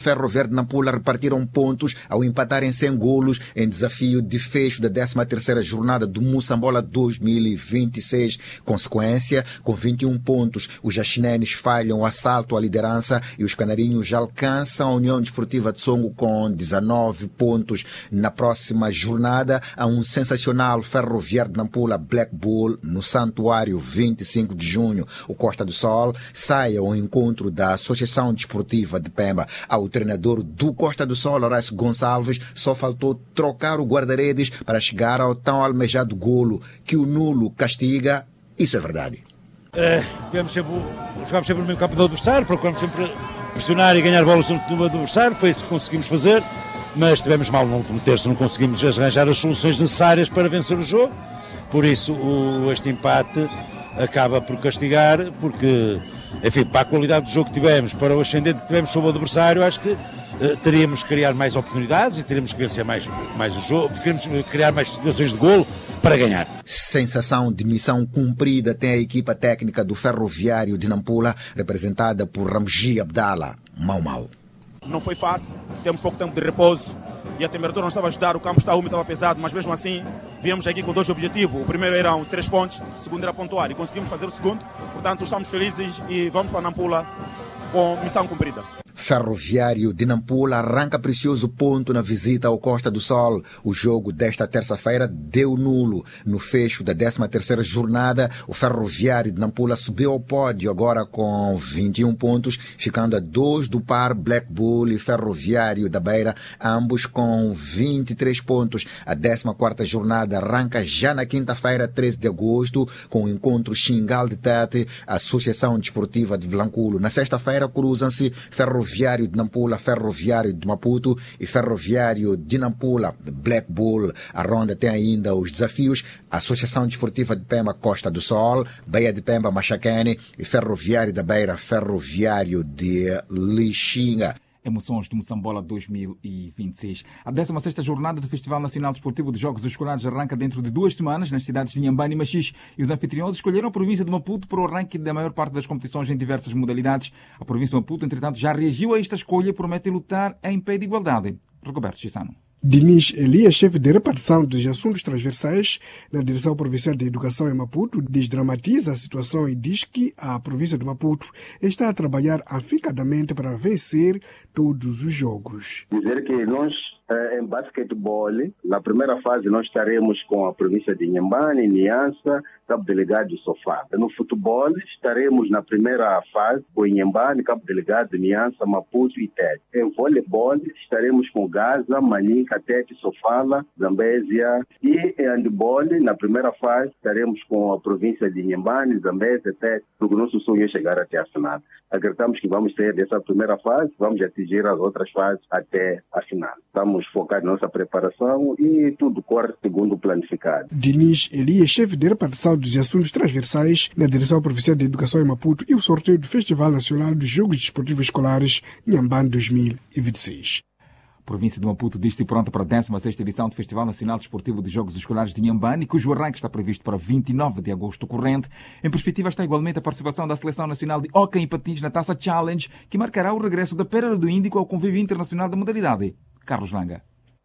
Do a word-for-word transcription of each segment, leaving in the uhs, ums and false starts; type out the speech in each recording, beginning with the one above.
Ferro Verde e Nampula repartiram pontos ao empatarem sem golos em desafio de fecho da décima terceira jornada do Moçambola dois mil e vinte e seis. Consequência, com vinte e um pontos, os jaxinenes falham o assalto à liderança e os canarinhos alcançam a União Desportiva de Songo com dezanove pontos. Na próxima jornada, há um sensacional Ferro Verde Nampula Black Bull no Santuário, vinte e cinco de junho. O Costa do Sol sai ao encontro da Associação Desportiva de Pemba. Ao treinador do Costa do Sol, Horácio Gonçalves, só faltou trocar o guarda-redes para chegar ao tão almejado golo que o nulo castiga. Isso é verdade. É, sempre, jogamos sempre no meio campo do adversário, procuramos sempre pressionar e ganhar bolas no adversário, foi isso que conseguimos fazer, mas estivemos mal no último terço, não conseguimos arranjar as soluções necessárias para vencer o jogo, por isso o, este empate acaba por castigar, porque, enfim, para a qualidade do jogo que tivemos, para o ascendente que tivemos sobre o adversário, acho que uh, teríamos que criar mais oportunidades e teríamos que vencer mais, mais o jogo, queremos criar mais situações de golo para ganhar. Sensação de missão cumprida tem a equipa técnica do Ferroviário de Nampula, representada por Ramji Abdala, Mau Mau. Não foi fácil, temos pouco tempo de repouso e a temperatura não estava a ajudar, o campo estava úmido, estava pesado, mas mesmo assim viemos aqui com dois objetivos. O primeiro eram três pontos, o segundo era pontuar e conseguimos fazer o segundo. Portanto, estamos felizes e vamos para Nampula com missão cumprida. Ferroviário de Nampula arranca precioso ponto na visita ao Costa do Sol. O jogo desta terça-feira deu nulo. No fecho da décima terceira jornada, o Ferroviário de Nampula subiu ao pódio agora com vinte e um pontos, ficando a dois do par Black Bull e Ferroviário da Beira, ambos com vinte e três pontos. A décima quarta jornada arranca já na quinta-feira, treze de agosto, com o encontro Xingal de Tete, Associação Desportiva de Vilanculo. Na sexta-feira cruzam-se Ferroviário Ferroviário de Nampula, Ferroviário de Maputo e Ferroviário de Nampula, Black Bull. A ronda tem ainda os desafios Associação Desportiva de Pemba, Costa do Sol, Baía de Pemba, Machacane e Ferroviário da Beira, Ferroviário de Lixinga. Emoções do Moçambola dois mil e vinte e seis. A décima sexta jornada do Festival Nacional Desportivo de Jogos Escolares arranca dentro de duas semanas nas cidades de Inhambane e Machis e os anfitriões escolheram a província de Maputo para o arranque da maior parte das competições em diversas modalidades. A província de Maputo, entretanto, já reagiu a esta escolha e promete lutar em pé de igualdade. Roberto Chissano. Diniz Elias, chefe de repartição dos assuntos transversais na Direção Provincial de Educação em Maputo, desdramatiza a situação e diz que a província de Maputo está a trabalhar afincadamente para vencer todos os jogos. Dizer que nós, em basquetebol, na primeira fase nós estaremos com a província de Inhambane, Niassa, Cabo Delegado e Sofá. No futebol estaremos na primeira fase com Inhambane, Cabo Delegado, Niassa, Maputo e Tete. Em voleibol estaremos com Gaza, Manica, Tete, Sofala, Zambésia. E em handball, na primeira fase estaremos com a província de Inhambane, Zambésia, Tete, porque o nosso sonho é chegar até a final. Acreditamos que vamos ter dessa primeira fase, vamos atingir as outras fases até a final. Estamos focados na nossa preparação e tudo corre segundo o planificado. Diniz Elias, chefe de repartição dos assuntos transversais na Direção Provincial de Educação em Maputo e o sorteio do Festival Nacional dos Jogos Desportivos Escolares Inhambane dois mil e vinte e seis. A província de Maputo diz-se pronta para a décima sexta edição do Festival Nacional Desportivo de Jogos Escolares de Inhambane, cujo arranque está previsto para vinte e nove de agosto corrente. Em perspectiva está igualmente a participação da Seleção Nacional de Hóquei em Patins na Taça Challenge, que marcará o regresso da Pérola do Índico ao convívio internacional da modalidade. Carlos Langa.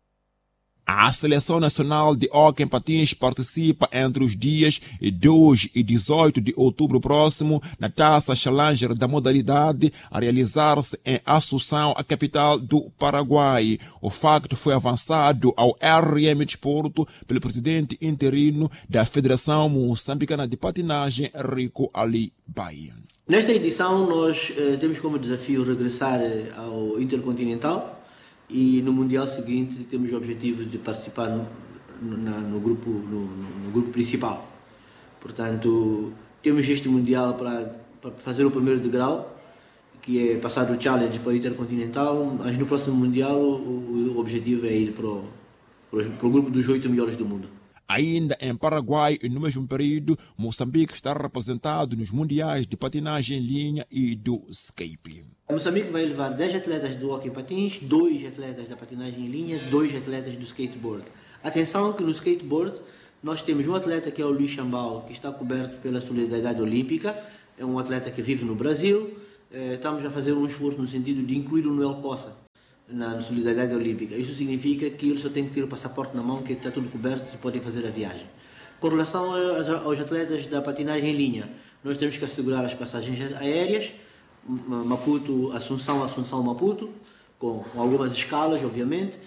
A Seleção Nacional de Hóquei em Patins participa entre os dias dois e dezoito de outubro próximo na Taça Challenger da modalidade a realizar-se em Assunção, a capital do Paraguai. O facto foi avançado ao R M Desporto pelo presidente interino da Federação Moçambicana de Patinagem, Rico Ali Bahia. Nesta edição nós eh, temos como desafio regressar ao Intercontinental. E no Mundial seguinte temos o objetivo de participar no, no, no, grupo, no, no grupo principal. Portanto, temos este Mundial para, para fazer o primeiro degrau, que é passar do Challenge para o Intercontinental, mas no próximo Mundial o, o objetivo é ir para o, para o grupo dos oito melhores do mundo. Ainda em Paraguai, no mesmo período, Moçambique está representado nos mundiais de patinagem em linha e do skate. Moçambique vai levar dez atletas do hóquei em patins, dois atletas da patinagem em linha, dois atletas do skateboard. Atenção que no skateboard nós temos um atleta que é o Luís Chambal, que está coberto pela solidariedade olímpica, é um atleta que vive no Brasil. Estamos a fazer um esforço no sentido de incluir o Noel Cossa, na solidariedade olímpica. Isso significa que eles só têm que ter o passaporte na mão, que está tudo coberto e podem fazer a viagem. Com relação aos atletas da patinagem em linha, nós temos que assegurar as passagens aéreas, Maputo, Assunção, Assunção, Maputo, com algumas escalas, obviamente,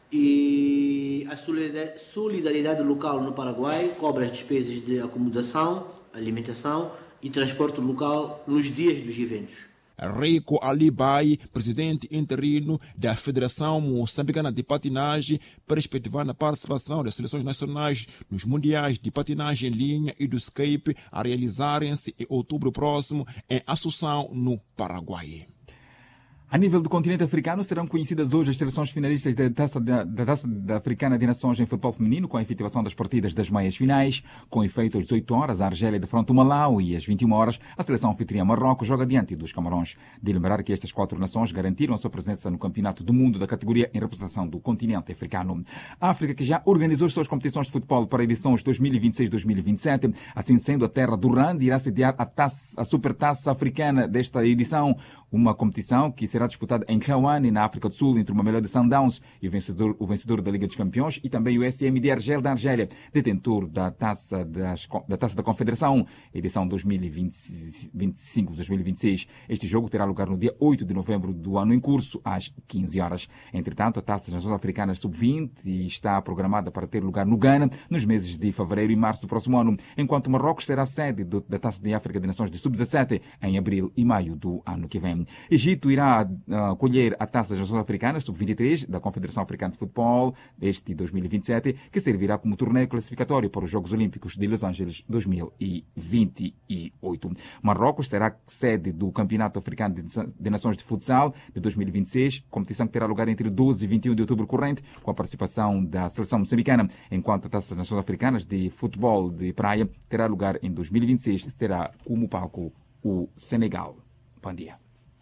e a solidariedade local no Paraguai cobre as despesas de acomodação, alimentação e transporte local nos dias dos eventos. Rico Alibai, presidente interino da Federação Moçambicana de Patinagem, perspectivando a participação das seleções nacionais nos mundiais de patinagem em linha e do skate a realizarem-se em outubro próximo em Assunção, no Paraguai. A nível do continente africano, serão conhecidas hoje as seleções finalistas da Taça, da, da Taça da Africana de Nações em futebol feminino, com a efetivação das partidas das meias finais. Com efeito às dezoito horas, a Argélia defronta o Malau e às vinte e uma horas, a seleção anfitriã Marrocos joga diante dos Camarões. De lembrar que estas quatro nações garantiram a sua presença no Campeonato do Mundo da categoria em representação do continente africano. A África, que já organizou as suas competições de futebol para edições dois mil e vinte e seis dois mil e vinte e sete, assim sendo, a terra do Rand irá sediar a, taça, a Supertaça Africana desta edição, uma competição que será disputada em Rawane, na África do Sul, entre o Mamelodi Sundowns e o vencedor, o vencedor da Liga dos Campeões, e também o S M de Argel da Argélia, detentor da Taça, das, da Taça da Confederação, edição dois mil e vinte e cinco dois mil e vinte e seis. Este jogo terá lugar no dia oito de novembro do ano em curso, às quinze horas. Entretanto, a Taça das Nações Africanas sub vinte está programada para ter lugar no Ghana nos meses de fevereiro e março do próximo ano, enquanto Marrocos será sede do, da Taça de África de Nações de sub dezassete em abril e maio do ano que vem. Egito irá uh, colher a Taça das Nações Africanas sub vinte e três da Confederação Africana de Futebol este dois mil e vinte e sete, que servirá como torneio classificatório para os Jogos Olímpicos de Los Angeles dois mil e vinte e oito. Marrocos será sede do Campeonato Africano de Nações de Futsal de dois mil e vinte e seis, competição que terá lugar entre doze e vinte e um de outubro corrente, com a participação da seleção moçambicana, enquanto a Taça das Nações Africanas de Futebol de Praia terá lugar em dois mil e vinte e seis, terá como palco o Senegal. Bom dia.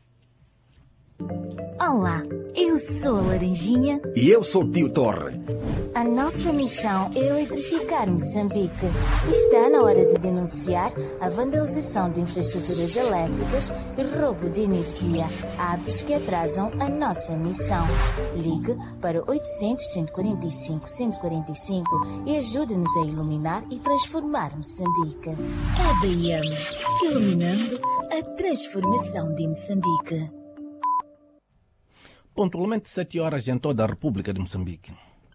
Olá, eu sou a Laranjinha. E eu sou o Tio Torre. A nossa missão é eletrificar Moçambique. Está na hora de denunciar a vandalização de infraestruturas elétricas e roubo de energia, atos que atrasam a nossa missão. Ligue para oitocentos, cento e quarenta e cinco, cento e quarenta e cinco e ajude-nos a iluminar e transformar Moçambique. A D M, iluminando a transformação de Moçambique. Pontualmente sete horas em toda a República de Moçambique.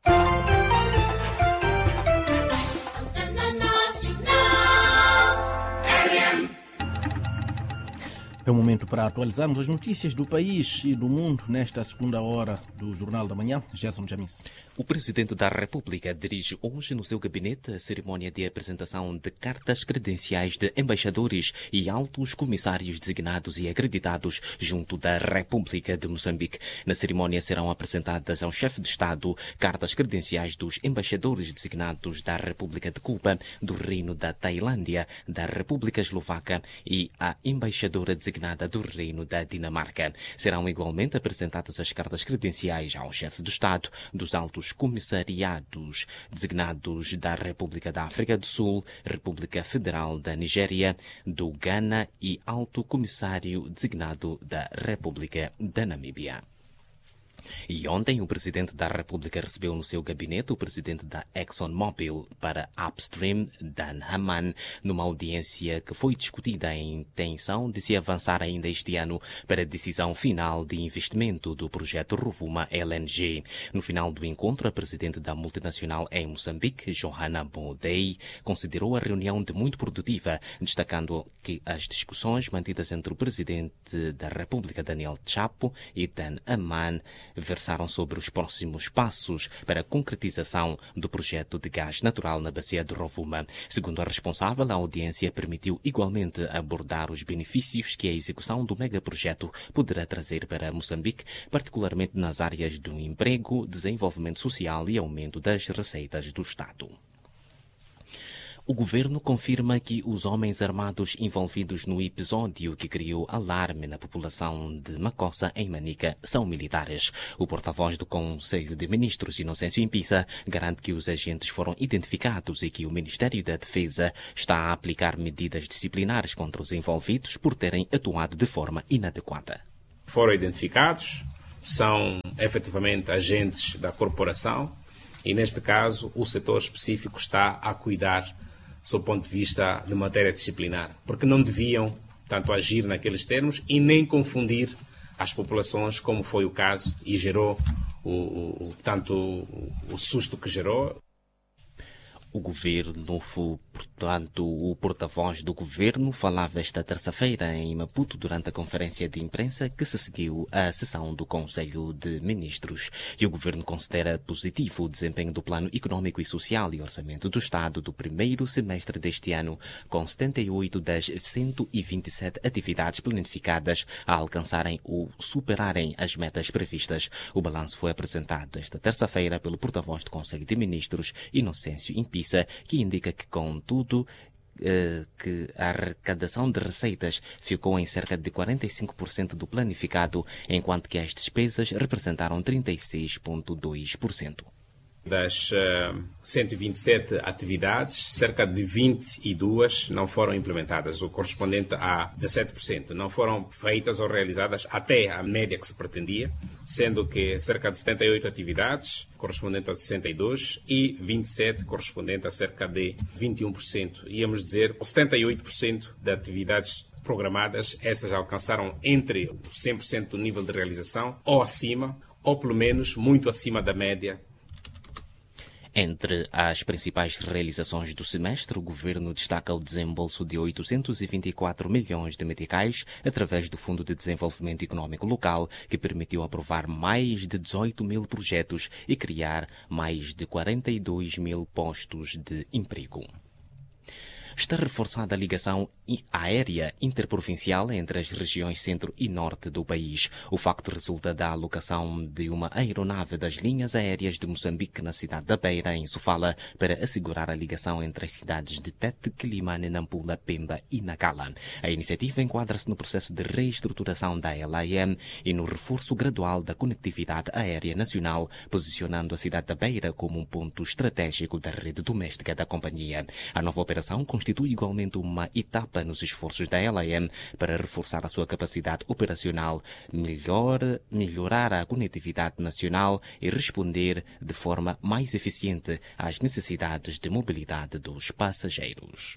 É o momento para atualizarmos as notícias do país e do mundo nesta segunda hora do Jornal da Manhã. Gerson Jamis. O Presidente da República dirige hoje no seu gabinete a cerimónia de apresentação de cartas credenciais de embaixadores e altos comissários designados e acreditados junto da República de Moçambique. Na cerimónia serão apresentadas ao chefe de Estado cartas credenciais dos embaixadores designados da República de Cuba, do Reino da Tailândia, da República Eslovaca e a embaixadora designada do Reino da Dinamarca. Serão igualmente apresentadas as cartas credenciais ao chefe do Estado, dos altos comissariados designados da República da África do Sul, República Federal da Nigéria, do Ghana e alto comissário designado da República da Namíbia. E ontem o Presidente da República recebeu no seu gabinete o Presidente da ExxonMobil para Upstream, Dan Haman, numa audiência que foi discutida a intenção de se avançar ainda este ano para a decisão final de investimento do projeto Rovuma L N G. No final do encontro, a Presidente da multinacional em Moçambique, Johanna Bodei, considerou a reunião de muito produtiva, destacando que as discussões mantidas entre o Presidente da República, Daniel Chapo, e Dan Haman versaram sobre os próximos passos para a concretização do projeto de gás natural na bacia de Rovuma. Segundo a responsável, a audiência permitiu igualmente abordar os benefícios que a execução do megaprojeto poderá trazer para Moçambique, particularmente nas áreas do emprego, desenvolvimento social e aumento das receitas do Estado. O governo confirma que os homens armados envolvidos no episódio que criou alarme na população de Macossa, em Manica, são militares. O porta-voz do Conselho de Ministros, Inocêncio Impisa, garante que os agentes foram identificados e que o Ministério da Defesa está a aplicar medidas disciplinares contra os envolvidos por terem atuado de forma inadequada. Foram identificados são efetivamente agentes da corporação e, neste caso, o setor específico está a cuidar do seu ponto de vista de matéria disciplinar, porque não deviam tanto agir naqueles termos e nem confundir as populações, como foi o caso, e gerou o, o, tanto o, o susto que gerou. O governo, portanto, o porta-voz do governo falava esta terça-feira em Maputo durante a conferência de imprensa que se seguiu à sessão do Conselho de Ministros. E o governo considera positivo o desempenho do Plano Econômico e Social e Orçamento do Estado do primeiro semestre deste ano, com setenta e oito das cento e vinte e sete atividades planificadas a alcançarem ou superarem as metas previstas. O balanço foi apresentado esta terça-feira pelo porta-voz do Conselho de Ministros, Inocêncio Impi, que indica que, contudo, eh, que a arrecadação de receitas ficou em cerca de quarenta e cinco por cento do planificado, enquanto que as despesas representaram trinta e seis vírgula dois por cento. Das uh, cento e vinte e sete atividades, cerca de vinte e duas não foram implementadas, o correspondente a dezassete por cento. Não foram feitas ou realizadas até a média que se pretendia, sendo que cerca de setenta e oito atividades, correspondente a sessenta e dois, e vinte e sete, correspondente a cerca de vinte e um por cento. Íamos dizer, setenta e oito por cento de atividades programadas, essas alcançaram entre cem por cento do nível de realização, ou acima, ou pelo menos muito acima da média. Entre as principais realizações do semestre, o governo destaca o desembolso de oitocentos e vinte e quatro milhões de meticais através do Fundo de Desenvolvimento Econômico Local, que permitiu aprovar mais de dezoito mil projetos e criar mais de quarenta e dois mil postos de emprego. Está reforçada a ligação aérea interprovincial entre as regiões centro e norte do país. O facto resulta da alocação de uma aeronave das linhas aéreas de Moçambique na cidade da Beira, em Sofala, para assegurar a ligação entre as cidades de Tete, Quelimane, Nampula, Pemba e Nacala. A iniciativa enquadra-se no processo de reestruturação da L A M e no reforço gradual da conectividade aérea nacional, posicionando a cidade da Beira como um ponto estratégico da rede doméstica da companhia. A nova operação constitui igualmente uma etapa nos esforços da L A M para reforçar a sua capacidade operacional, melhor, melhorar a conectividade nacional e responder de forma mais eficiente às necessidades de mobilidade dos passageiros.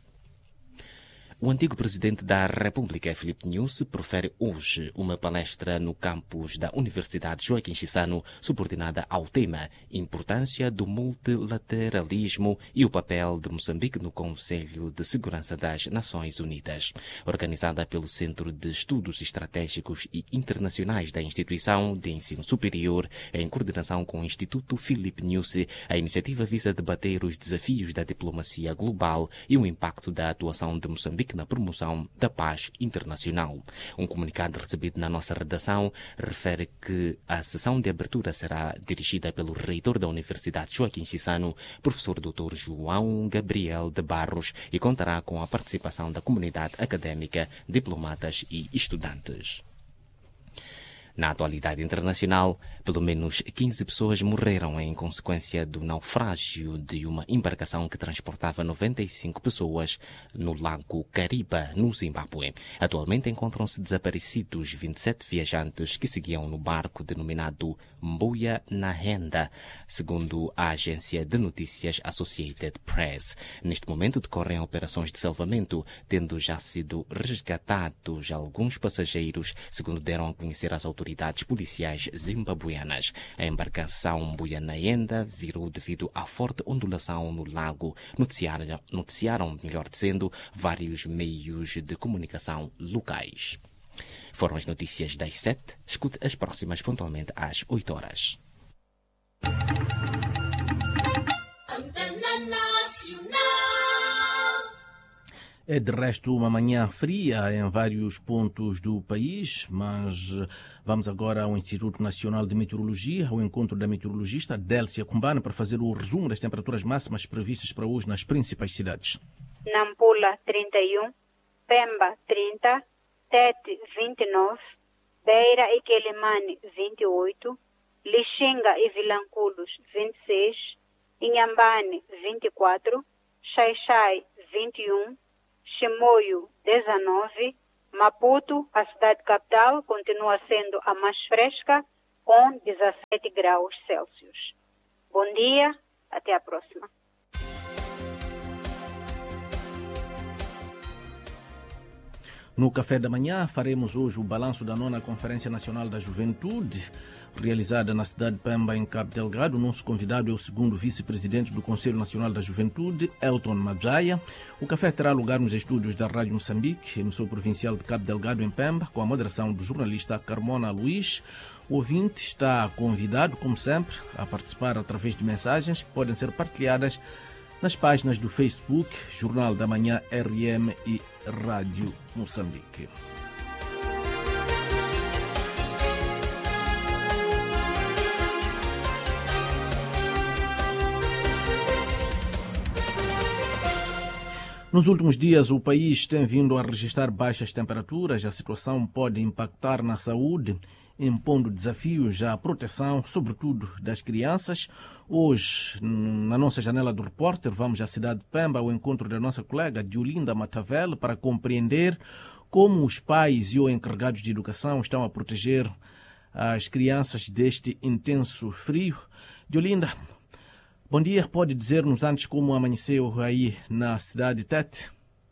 O antigo presidente da República, Filipe Nyusi, profere hoje uma palestra no campus da Universidade Joaquim Chissano, subordinada ao tema Importância do Multilateralismo e o papel de Moçambique no Conselho de Segurança das Nações Unidas. Organizada pelo Centro de Estudos Estratégicos e Internacionais da Instituição de Ensino Superior, em coordenação com o Instituto Filipe Nyusi, a iniciativa visa debater os desafios da diplomacia global e o impacto da atuação de Moçambique na promoção da paz internacional. Um comunicado recebido na nossa redação refere que a sessão de abertura será dirigida pelo reitor da Universidade Joaquim Chissano, professor doutor João Gabriel de Barros, e contará com a participação da comunidade académica, diplomatas e estudantes. Na atualidade internacional, pelo menos quinze pessoas morreram em consequência do naufrágio de uma embarcação que transportava noventa e cinco pessoas no lago Kariba, no Zimbábue. Atualmente encontram-se desaparecidos vinte e sete viajantes que seguiam no barco denominado Mbuya Nahenda, segundo a agência de notícias Associated Press. Neste momento decorrem operações de salvamento, tendo já sido resgatados alguns passageiros, segundo deram a conhecer as autoridades autoridades policiais zimbabueanas. A embarcação Mbuya Nahenda virou devido à forte ondulação no lago, noticiaram, noticiaram, melhor dizendo, vários meios de comunicação locais. Foram as notícias das sete. Escute as próximas pontualmente às oito horas. É de resto uma manhã fria em vários pontos do país, mas vamos agora ao Instituto Nacional de Meteorologia, ao encontro da meteorologista Délcia Cumbana, para fazer o resumo das temperaturas máximas previstas para hoje nas principais cidades. Nampula trinta e um, Pemba trinta, Tete vinte e nove, Beira e Quelimane vinte e oito, Lixinga e Vilanculos vinte e seis, Inhambane vinte e quatro, Xai-Xai vinte e um, Chimoio dezenove, Maputo, a cidade capital, continua sendo a mais fresca, com dezassete graus Celsius. Bom dia, até a próxima. No café da manhã faremos hoje o balanço da nona Conferência Nacional da Juventude, realizada na cidade de Pemba, em Cabo Delgado. O nosso convidado é o segundo vice-presidente do Conselho Nacional da Juventude, Elton Mabjaya. O café terá lugar nos estúdios da Rádio Moçambique, emissora provincial de Cabo Delgado, em Pemba, com a moderação do jornalista Carmona Luís. O ouvinte está convidado, como sempre, a participar através de mensagens que podem ser partilhadas nas páginas do Facebook, Jornal da Manhã R M e Rádio Moçambique. Nos últimos dias, o país tem vindo a registrar baixas temperaturas. A situação pode impactar na saúde, impondo desafios à proteção, sobretudo das crianças. Hoje, na nossa janela do repórter, vamos à cidade de Pemba ao encontro da nossa colega Diolinda Matavel para compreender como os pais e os encarregados de educação estão a proteger as crianças deste intenso frio. Diolinda, bom dia. Pode dizer-nos antes como amanheceu aí na cidade de Tete?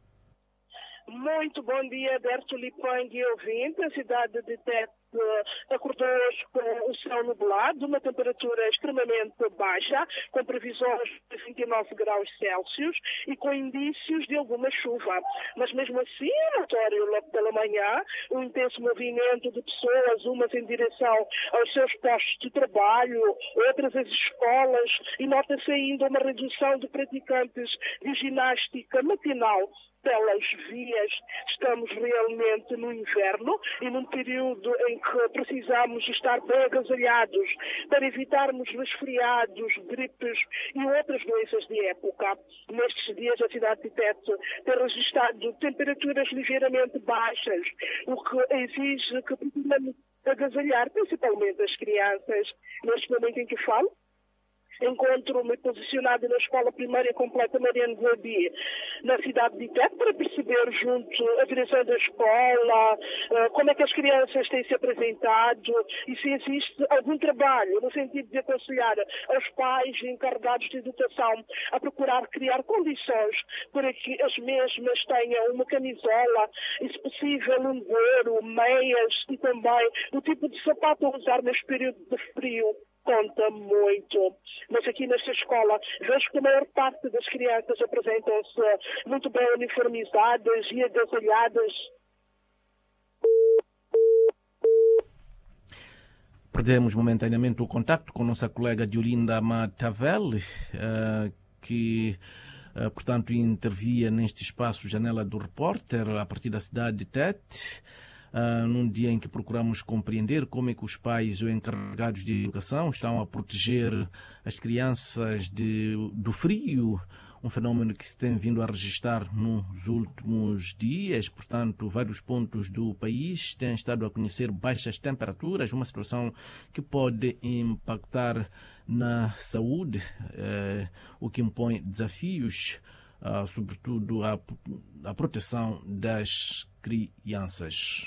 Muito bom dia, Berto Lipang e ouvinte. A cidade de Tete acordou hoje com o céu nublado, uma temperatura extremamente baixa, com previsões de vinte e nove graus Celsius e com indícios de alguma chuva. Mas mesmo assim, é notório logo pela manhã um intenso movimento de pessoas, umas em direção aos seus postos de trabalho, outras às escolas, e nota-se ainda uma redução de praticantes de ginástica matinal pelas vias. Estamos realmente no inverno e num período em que precisamos estar bem agasalhados para evitarmos resfriados, gripes e outras doenças de época. Nestes dias, a cidade de Tete tem registrado temperaturas ligeiramente baixas, o que exige que precisamos agasalhar principalmente as crianças. Neste momento em que falo, encontro-me posicionado na Escola Primária Completa Mariano Zabi, na cidade de Tete, para perceber junto à direção da escola como é que as crianças têm se apresentado e se existe algum trabalho no sentido de aconselhar aos pais encarregados de educação a procurar criar condições para que as mesmas tenham uma camisola e, se possível, um gorro, meias e também o tipo de sapato a usar neste período de frio. Conta muito. Mas aqui nesta escola vejo que a maior parte das crianças apresentam-se muito bem uniformizadas e agasalhadas. Perdemos momentaneamente o contacto com nossa colega Diolinda Matavel, que, portanto, intervia neste espaço Janela do Repórter, a partir da cidade de Tete. Uh, num dia em que procuramos compreender como é que os pais ou encarregados de educação estão a proteger as crianças de, do frio, um fenómeno que se tem vindo a registrar nos últimos dias. Portanto, vários pontos do país têm estado a conhecer baixas temperaturas, uma situação que pode impactar na saúde, uh, o que impõe desafios, uh, sobretudo a, a proteção das crianças.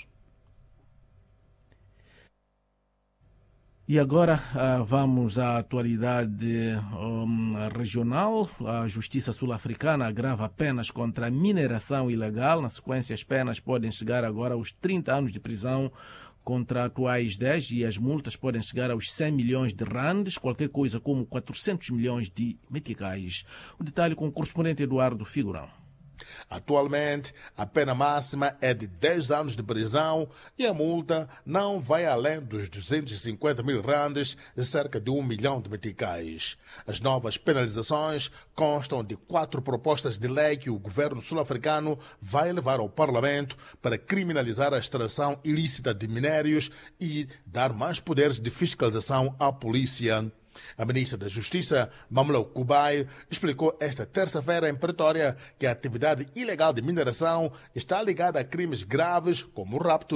E agora uh, vamos à atualidade um, regional. A Justiça Sul-Africana agrava penas contra a mineração ilegal. Na sequência, as penas podem chegar agora aos trinta anos de prisão contra atuais dez e as multas podem chegar aos cem milhões de randes, qualquer coisa como quatrocentos milhões de meticais. O detalhe com o correspondente Eduardo Figurão. Atualmente, a pena máxima é de dez anos de prisão e a multa não vai além dos duzentos e cinquenta mil randes, cerca de um milhão de meticais. As novas penalizações constam de quatro propostas de lei que o governo sul-africano vai levar ao Parlamento para criminalizar a extração ilícita de minérios e dar mais poderes de fiscalização à polícia. A ministra da Justiça, Mamlo Kubai, explicou esta terça-feira em Pretória que a atividade ilegal de mineração está ligada a crimes graves como raptos,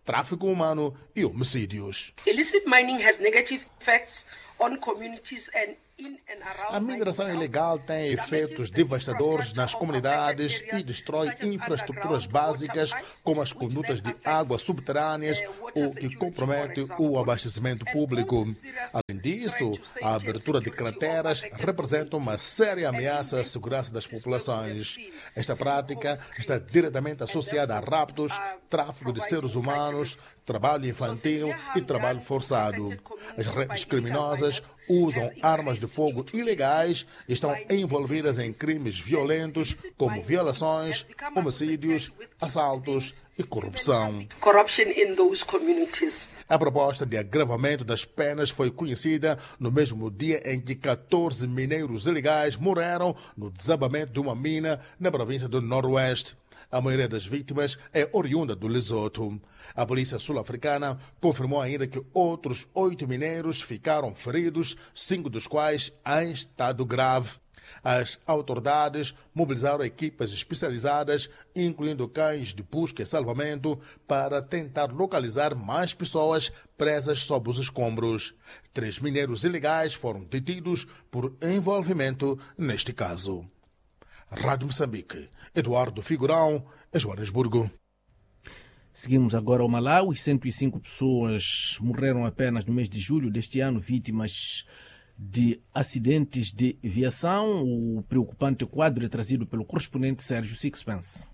tráfico humano e homicídios. Illicit mining has negative effects on communities and a mineração ilegal tem efeitos devastadores nas comunidades e destrói infraestruturas básicas, como as condutas de água subterrâneas, o que compromete o abastecimento público. Além disso, a abertura de crateras representa uma séria ameaça à segurança das populações. Esta prática está diretamente associada a raptos, tráfico de seres humanos, trabalho infantil e trabalho forçado. As redes criminosas usam armas de fogo ilegais e estão envolvidas em crimes violentos como violações, homicídios, assaltos e corrupção. Corruption in those communities. A proposta de agravamento das penas foi conhecida no mesmo dia em que catorze mineiros ilegais morreram no desabamento de uma mina na província do Noroeste. A maioria das vítimas é oriunda do Lesoto. A polícia sul-africana confirmou ainda que outros oito mineiros ficaram feridos, cinco dos quais em estado grave. As autoridades mobilizaram equipas especializadas, incluindo cães de busca e salvamento, para tentar localizar mais pessoas presas sob os escombros. Três mineiros ilegais foram detidos por envolvimento neste caso. Rádio Moçambique, Eduardo Figurão, Joanesburgo. Seguimos agora ao Malawi. cento e cinco pessoas morreram apenas no mês de julho deste ano, vítimas de acidentes de viação. O preocupante quadro é trazido pelo correspondente Sérgio Sixpence.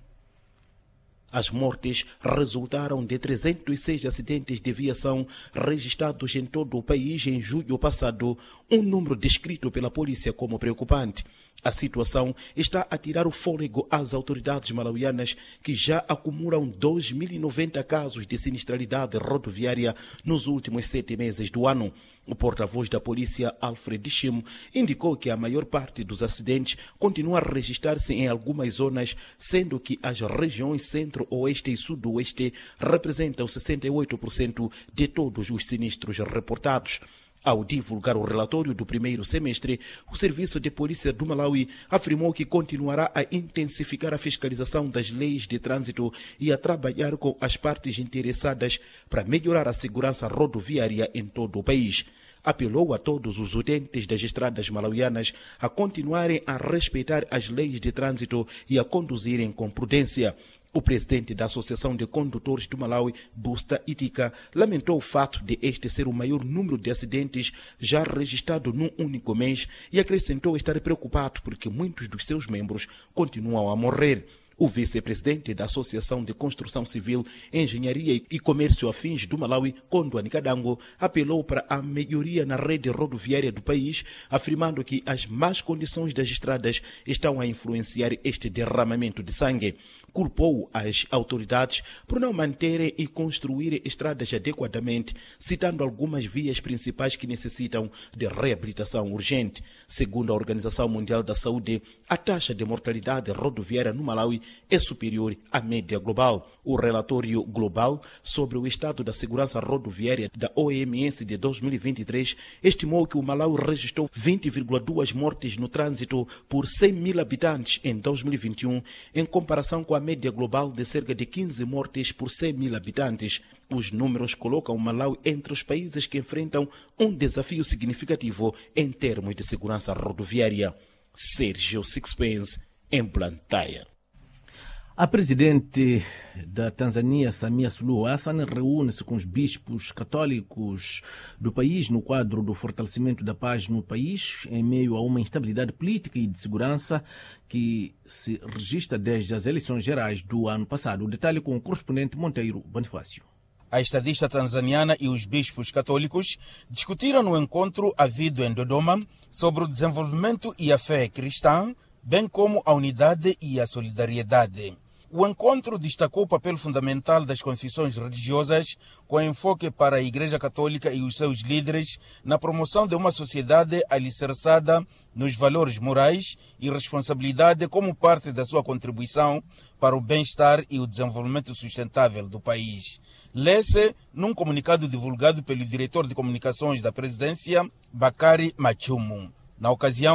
As mortes resultaram de trezentos e seis acidentes de viação registrados em todo o país em julho passado, um número descrito pela polícia como preocupante. A situação está a tirar o fôlego às autoridades malauianas, que já acumulam dois mil e noventa casos de sinistralidade rodoviária nos últimos sete meses do ano. O porta-voz da polícia, Alfred Shim, indicou que a maior parte dos acidentes continua a registrar-se em algumas zonas, sendo que as regiões centro-oeste e sudoeste representam sessenta e oito por cento de todos os sinistros reportados. Ao divulgar o relatório do primeiro semestre, o Serviço de Polícia do Malawi afirmou que continuará a intensificar a fiscalização das leis de trânsito e a trabalhar com as partes interessadas para melhorar a segurança rodoviária em todo o país. Apelou a todos os utentes das estradas malauianas a continuarem a respeitar as leis de trânsito e a conduzirem com prudência. O presidente da Associação de Condutores do Malawi, Busta Itika, lamentou o fato de este ser o maior número de acidentes já registrado num único mês e acrescentou estar preocupado porque muitos dos seus membros continuam a morrer. O vice-presidente da Associação de Construção Civil, Engenharia e Comércio Afins do Malawi, Kondo Anikadango, apelou para a melhoria na rede rodoviária do país, afirmando que as más condições das estradas estão a influenciar este derramamento de sangue. Culpou as autoridades por não manterem e construírem estradas adequadamente, citando algumas vias principais que necessitam de reabilitação urgente. Segundo a Organização Mundial da Saúde, a taxa de mortalidade rodoviária no Malawi é superior à média global. O relatório global sobre o estado da segurança rodoviária da O M S de dois mil e vinte e três estimou que o Malawi registrou vinte vírgula duas mortes no trânsito por cem mil habitantes em dois mil e vinte e um, em comparação com a média global de cerca de quinze mortes por cem mil habitantes. Os números colocam o Malawi entre os países que enfrentam um desafio significativo em termos de segurança rodoviária. Sérgio Sixpence, em Blantyre. A presidente da Tanzânia, Samia Suluhu Hassan, reúne-se com os bispos católicos do país no quadro do fortalecimento da paz no país, em meio a uma instabilidade política e de segurança que se registra desde as eleições gerais do ano passado. O detalhe com o correspondente Monteiro Bonifácio. A estadista tanzaniana e os bispos católicos discutiram no encontro havido em Dodoma sobre o desenvolvimento e a fé cristã, bem como a unidade e a solidariedade. O encontro destacou o papel fundamental das confissões religiosas, com enfoque para a Igreja Católica e os seus líderes na promoção de uma sociedade alicerçada nos valores morais e responsabilidade como parte da sua contribuição para o bem-estar e o desenvolvimento sustentável do país. Lê-se num comunicado divulgado pelo diretor de comunicações da presidência, Bakari Machumu. Na ocasião,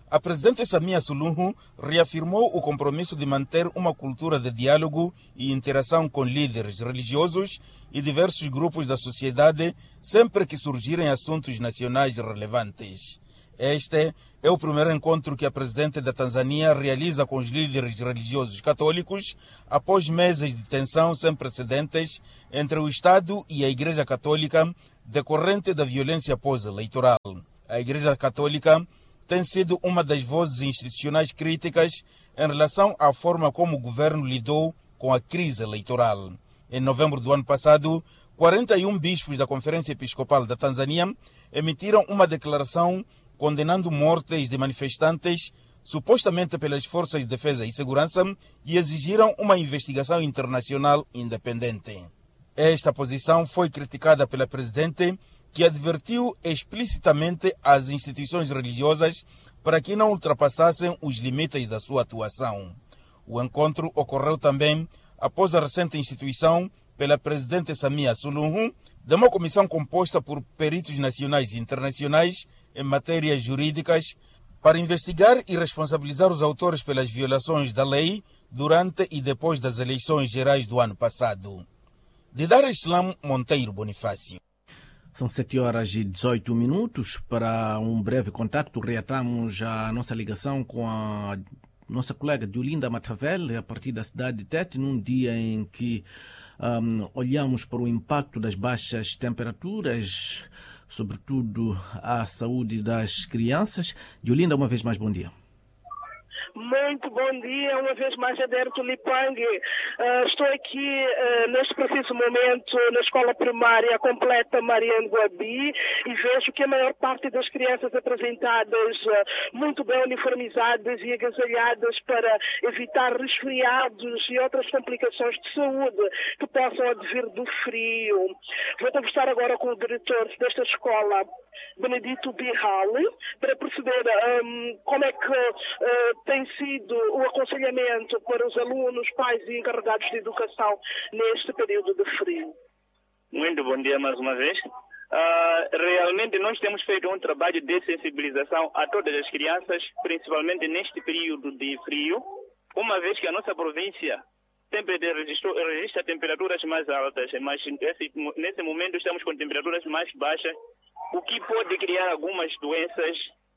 a presidente Samia Suluhu reafirmou o compromisso de manter uma cultura de diálogo e interação com líderes religiosos e diversos grupos da sociedade sempre que surgirem assuntos nacionais relevantes. Este é o primeiro encontro que a presidente da Tanzânia realiza com os líderes religiosos católicos após meses de tensão sem precedentes entre o Estado e a Igreja Católica decorrente da violência pós-eleitoral. A Igreja Católica tem sido uma das vozes institucionais críticas em relação à forma como o governo lidou com a crise eleitoral. Em novembro do ano passado, quarenta e um bispos da Conferência Episcopal da Tanzânia emitiram uma declaração condenando mortes de manifestantes supostamente pelas Forças de Defesa e Segurança e exigiram uma investigação internacional independente. Esta posição foi criticada pela presidente, que advertiu explicitamente às instituições religiosas para que não ultrapassassem os limites da sua atuação. O encontro ocorreu também após a recente instituição pela presidente Samia Suluhu de uma comissão composta por peritos nacionais e internacionais em matérias jurídicas para investigar e responsabilizar os autores pelas violações da lei durante e depois das eleições gerais do ano passado. De Dar es Salaam, Monteiro Bonifácio. São sete horas e dezoito minutos. Para um breve contacto, reatamos a nossa ligação com a nossa colega Diolinda Matavel, a partir da cidade de Tete, num dia em que um, olhamos para o impacto das baixas temperaturas, sobretudo à saúde das crianças. Diolinda, uma vez mais, bom dia. Muito bom dia, uma vez mais, Aderto Lipangue. Uh, estou aqui uh, neste preciso momento na escola primária completa Mariano Guabi e vejo que a maior parte das crianças apresentadas uh, muito bem uniformizadas e agasalhadas para evitar resfriados e outras complicações de saúde que possam advir do frio. Vou conversar agora com o diretor desta escola, Benedito Birrali, para perceber um, como é que uh, tem sido o aconselhamento para os alunos, pais e encarregados de educação neste período de frio. Muito bom dia mais uma vez. Uh, realmente nós temos feito um trabalho de sensibilização a todas as crianças, principalmente neste período de frio, uma vez que a nossa província sempre registra, registra temperaturas mais altas, mas nesse, nesse momento estamos com temperaturas mais baixas, o que pode criar algumas doenças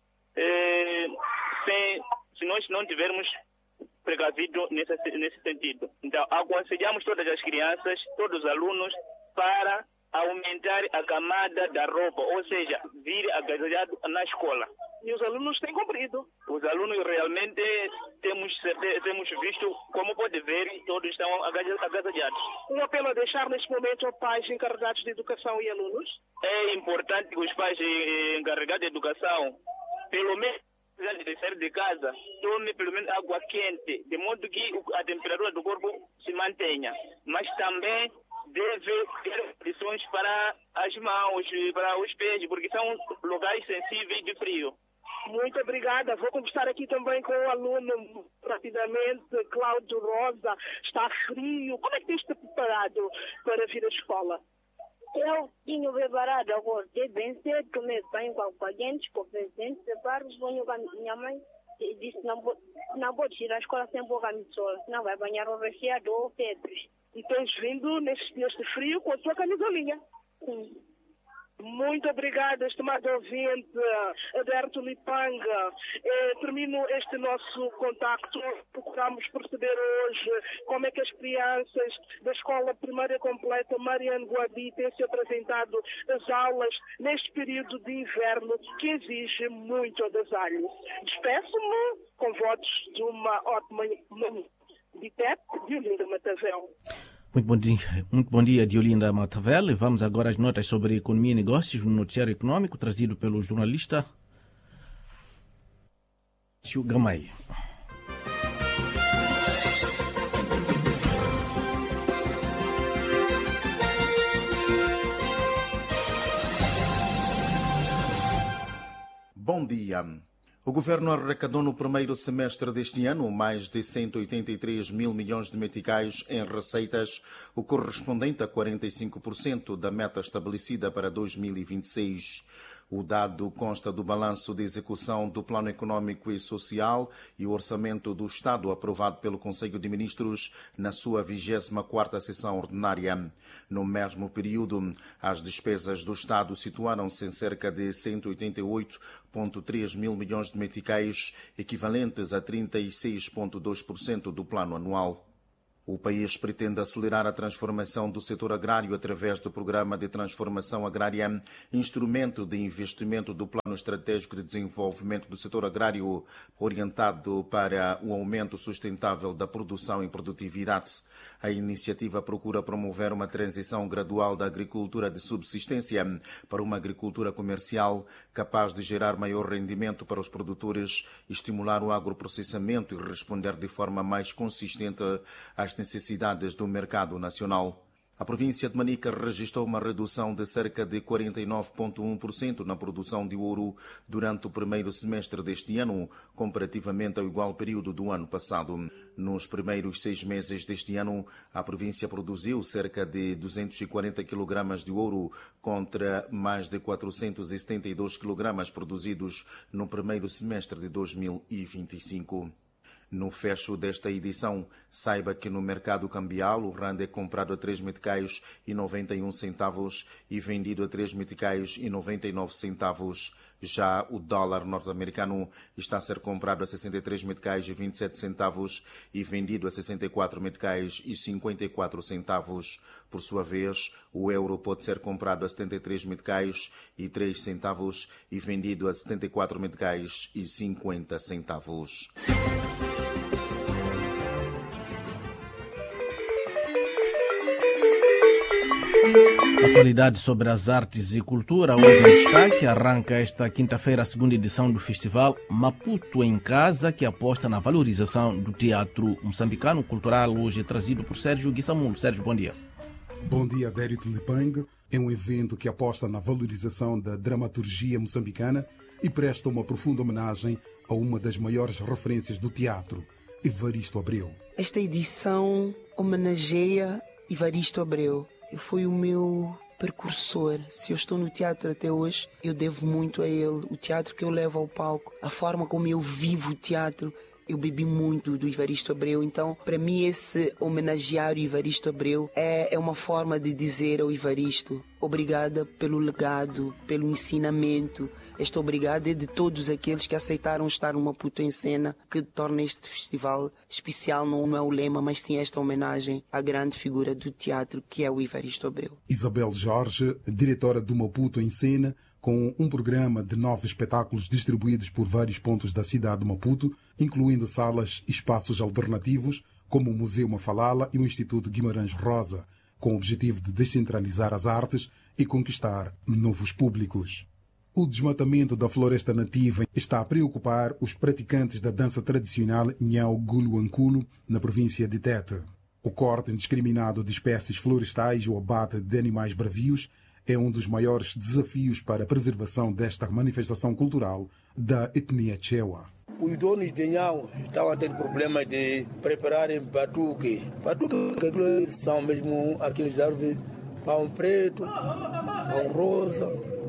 eh, sem, se nós não tivermos precavido nesse, nesse sentido. Então, aconselhamos todas as crianças, todos os alunos, para aumentar a camada da roupa, ou seja, vir agasalhado na escola. E os alunos têm cumprido. Os alunos realmente temos, temos visto, como pode ver, todos estão agasalhados. Um apelo a deixar neste momento a pais encarregados de educação e alunos? É importante que os pais encarregados de educação, pelo menos antes de sair de casa, tome pelo menos água quente, de modo que a temperatura do corpo se mantenha. Mas também deve ter condições para as mãos, para os pés, porque são lugares sensíveis de frio. Muito obrigada. Vou conversar aqui também com o aluno rapidamente, Cláudio Rosa. Está frio. Como é que tens-te preparado para vir à escola? Eu tinha preparado, acordei bem cedo, tomei banho com água quente, com presente, preparo, venho com a minha mãe e disse não vou, não vou tirar a escola sem boa camisola, senão vai banhar o resfriado ou febre. E tens vindo neste, neste frio com a tua camisolinha? Sim. Muito obrigada, estimado ouvinte, Aderto Lipanga. Eh, termino este nosso contacto. Procuramos perceber hoje como é que as crianças da Escola Primária Completa Mariano Guabi têm se apresentado às aulas neste período de inverno que exige muito agasalho. Despeço-me com votos de uma ótima manhã. De Tete, Diolinda Matavel. Muito bom dia, muito bom dia, Diolinda Matavel. Vamos agora às notas sobre economia e negócios no noticiário econômico trazido pelo jornalista Gamay. Bom dia. O governo arrecadou no primeiro semestre deste ano mais de cento e oitenta e três mil milhões de meticais em receitas, o correspondente a quarenta e cinco por cento da meta estabelecida para dois mil e vinte e seis. O dado consta do balanço de execução do Plano Econômico e Social e o Orçamento do Estado aprovado pelo Conselho de Ministros na sua vigésima quarta sessão ordinária. No mesmo período, as despesas do Estado situaram-se em cerca de cento e oitenta e oito vírgula três mil milhões de meticais, equivalentes a trinta e seis vírgula dois por cento do plano anual. O país pretende acelerar a transformação do setor agrário através do Programa de Transformação Agrária, instrumento de investimento do Plano Estratégico de Desenvolvimento do Setor Agrário, orientado para o aumento sustentável da produção e produtividade. A iniciativa procura promover uma transição gradual da agricultura de subsistência para uma agricultura comercial capaz de gerar maior rendimento para os produtores, estimular o agroprocessamento e responder de forma mais consistente às necessidades do mercado nacional. A província de Manica registrou uma redução de cerca de quarenta e nove vírgula um por cento na produção de ouro durante o primeiro semestre deste ano, comparativamente ao igual período do ano passado. Nos primeiros seis meses deste ano, a província produziu cerca de duzentos e quarenta quilogramas de ouro contra mais de quatrocentos e setenta e dois quilogramas produzidos no primeiro semestre de dois mil e vinte e cinco. No fecho desta edição, saiba que no mercado cambial o rand é comprado a três meticais e noventa e um centavos e vendido a três meticais e noventa e nove centavos. Já o dólar norte-americano está a ser comprado a sessenta e três meticais e vinte e sete centavos e vendido a sessenta e quatro meticais e cinquenta e quatro centavos. Por sua vez, o euro pode ser comprado a setenta e três meticais e três centavos e vendido a setenta e quatro meticais e cinquenta centavos. Atualidade sobre as artes e cultura, hoje em destaque. Arranca esta quinta-feira a segunda edição do festival Maputo em Casa, que aposta na valorização do teatro moçambicano cultural. Hoje é trazido por Sérgio Guissamulo. Sérgio, bom dia. Bom dia, Dério Lipang. É um evento que aposta na valorização da dramaturgia moçambicana e presta uma profunda homenagem a uma das maiores referências do teatro, Evaristo Abreu. Esta edição homenageia Evaristo Abreu. Foi o meu precursor. Se eu estou no teatro até hoje, eu devo muito a ele. O teatro que eu levo ao palco, a forma como eu vivo o teatro, eu bebi muito do Evaristo Abreu. Então, para mim, esse homenagear o Evaristo Abreu é, é uma forma de dizer ao Evaristo: obrigada pelo legado, pelo ensinamento. Esta obrigada é de todos aqueles que aceitaram estar numa Maputo em Cena, que torna este festival especial. Não é o lema, mas sim esta homenagem à grande figura do teatro, que é o Evaristo Abreu. Isabel Jorge, diretora do Maputo em Cena, com um programa de nove espetáculos distribuídos por vários pontos da cidade de Maputo, incluindo salas e espaços alternativos, como o Museu Mafalala e o Instituto Guimarães Rosa, com o objetivo de descentralizar as artes e conquistar novos públicos. O desmatamento da floresta nativa está a preocupar os praticantes da dança tradicional Nhau Gulu Anculo, na província de Tete. O corte indiscriminado de espécies florestais e o abate de animais bravios é um dos maiores desafios para a preservação desta manifestação cultural da etnia Chewa. Os donos de Nhau estavam a ter problemas de prepararem batuque. Batuque são mesmo aqueles árvores, pão preto, pão rosa.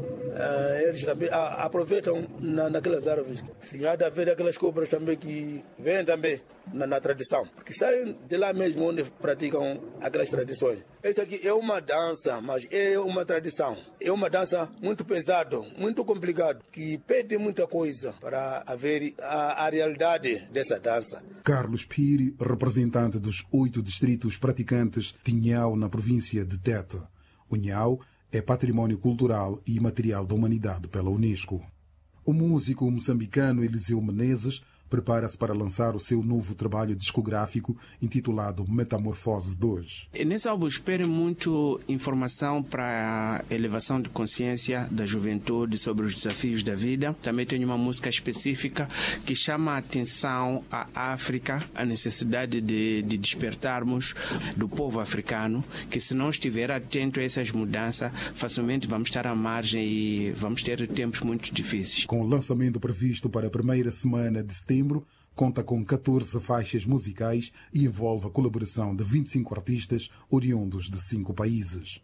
Uh, eles também uh, aproveitam na, naquelas árvores. Se há de haver aquelas cobras também que vêm também na, na tradição, que saem de lá mesmo onde praticam aquelas tradições. Essa aqui é uma dança, mas é uma tradição. É uma dança muito pesada, muito complicada, que pede muita coisa para haver a, a realidade dessa dança. Carlos Piri, representante dos oito distritos praticantes de Nhau na província de Tete. O Nhau é património cultural e imaterial da humanidade pela Unesco. O músico moçambicano Eliseu Menezes prepara-se para lançar o seu novo trabalho discográfico intitulado Metamorfose dois. Nesse álbum espero muito informação para a elevação de consciência da juventude sobre os desafios da vida. Também tenho uma música específica que chama a atenção à África, a necessidade de, de despertarmos do povo africano, que se não estiver atento a essas mudanças, facilmente vamos estar à margem e vamos ter tempos muito difíceis. Com o lançamento previsto para a primeira semana de setembro, conta com catorze faixas musicais e envolve a colaboração de vinte e cinco artistas oriundos de cinco países.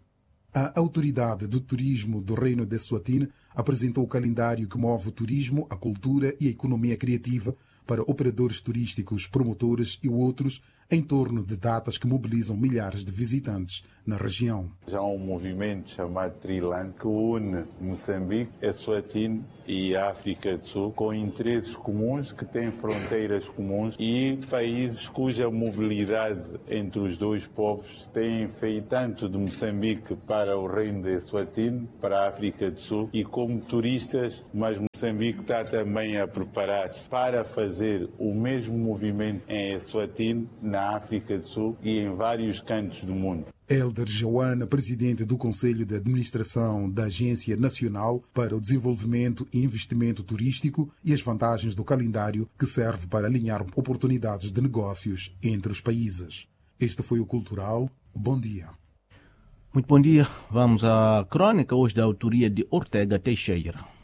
A Autoridade do Turismo do Reino de Eswatini apresentou o calendário que move o turismo, a cultura e a economia criativa para operadores turísticos, promotores e outros, em torno de datas que mobilizam milhares de visitantes na região. Já há um movimento chamado Triland que une Moçambique, Eswatini e a África do Sul com interesses comuns, que têm fronteiras comuns e países cuja mobilidade entre os dois povos tem feito tanto de Moçambique para o reino de Eswatini, para a África do Sul, e como turistas, mas Moçambique está também a preparar-se para fazer o mesmo movimento em Eswatini, na África do Sul e em vários cantos do mundo. Elder Joana, presidente do Conselho de Administração da Agência Nacional para o Desenvolvimento e Investimento Turístico, e as vantagens do calendário que serve para alinhar oportunidades de negócios entre os países. Este foi o Cultural. Bom dia. Muito bom dia. Vamos à crônica hoje da autoria de Ortega Teixeira.